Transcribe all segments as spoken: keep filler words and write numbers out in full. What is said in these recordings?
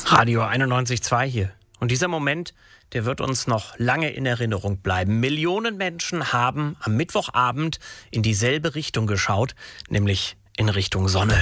Radio einundneunzig Komma zwei hier. Und dieser Moment, der wird uns noch lange in Erinnerung bleiben. Millionen Menschen haben am Mittwochabend in dieselbe Richtung geschaut, nämlich in Richtung Sonne.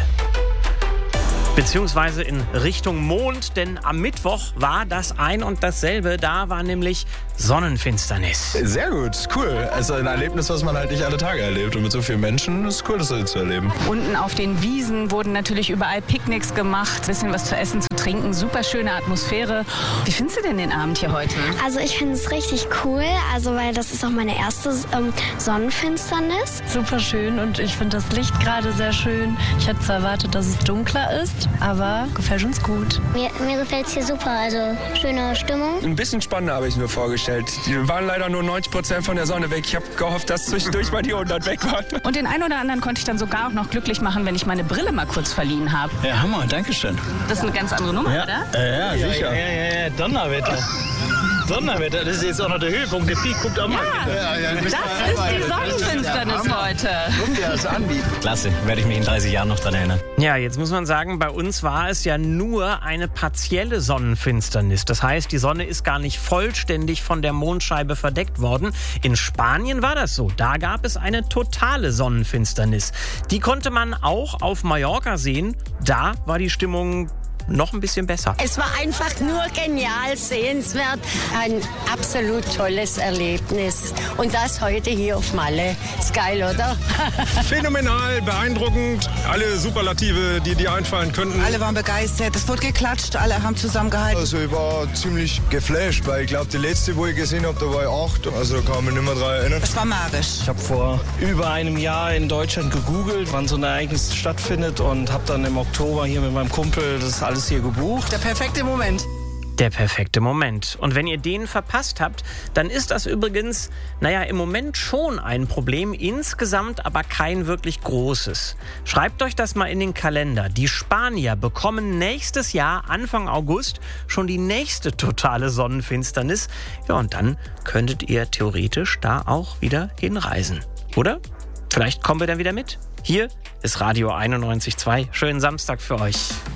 Beziehungsweise in Richtung Mond, denn am Mittwoch war das ein und dasselbe. Da war nämlich Sonnenfinsternis. Sehr gut, cool. Also ein Erlebnis, was man halt nicht alle Tage erlebt. Und mit so vielen Menschen ist es cool, das so zu erleben. Unten auf den Wiesen wurden natürlich überall Picknicks gemacht. Ein bisschen was zu essen, zu trinken. Super schöne Atmosphäre. Wie findest du denn den Abend hier heute? Also ich finde es richtig cool, also weil das ist auch meine erste ähm, Sonnenfinsternis. Super schön und ich finde das Licht gerade sehr schön. Ich hätte zwar erwartet, dass es dunkler ist, aber gefällt uns gut. Mir, mir gefällt es hier super, also schöne Stimmung. Ein bisschen spannender habe ich mir vorgestellt. Die waren leider nur neunzig Prozent von der Sonne weg. Ich habe gehofft, dass zwischendurch mal die hundert weg waren. Und den einen oder anderen konnte ich dann sogar auch noch glücklich machen, wenn ich meine Brille mal kurz verliehen habe. Ja, Hammer, danke schön. Das ist eine ganz andere Nummer, ja. oder? Ja, ja, sicher. Ja, ja, ja, Donnerwetter. Donnerwetter, das ist jetzt auch noch der Höhepunkt. Der Peak, guckt auch mal. Ja, ja, das ist die Sonnenfinsternis heute. Guck dir das an. Klasse, werde ich mich in dreißig Jahren noch dran erinnern. Ja, jetzt muss man sagen, bei uns war es ja nur eine partielle Sonnenfinsternis. Das heißt, die Sonne ist gar nicht vollständig von der Mondscheibe verdeckt worden. In Spanien war das so. Da gab es eine totale Sonnenfinsternis. Die konnte man auch auf Mallorca sehen. Da war die Stimmung noch ein bisschen besser. Es war einfach nur genial, sehenswert. Ein absolut tolles Erlebnis. Und das heute hier auf Malle. Ist geil, oder? Phänomenal, beeindruckend. Alle Superlative, die dir einfallen könnten. Alle waren begeistert. Es wurde geklatscht, alle haben zusammengehalten. Also ich war ziemlich geflasht, weil ich glaube, die letzte, wo ich gesehen habe, da war ich acht. Also da kann man nicht mehr dran erinnern. Es war magisch. Ich habe vor über einem Jahr in Deutschland gegoogelt, wann so ein Ereignis stattfindet und habe dann im Oktober hier mit meinem Kumpel das alles hier gebucht. Der perfekte Moment. Der perfekte Moment. Und wenn ihr den verpasst habt, dann ist das übrigens, naja, im Moment schon ein Problem, insgesamt aber kein wirklich großes. Schreibt euch das mal in den Kalender. Die Spanier bekommen nächstes Jahr, Anfang August, schon die nächste totale Sonnenfinsternis. Ja, und dann könntet ihr theoretisch da auch wieder hinreisen. Oder? Vielleicht kommen wir dann wieder mit. Hier ist Radio einundneunzig Komma zwei. Schönen Samstag für euch.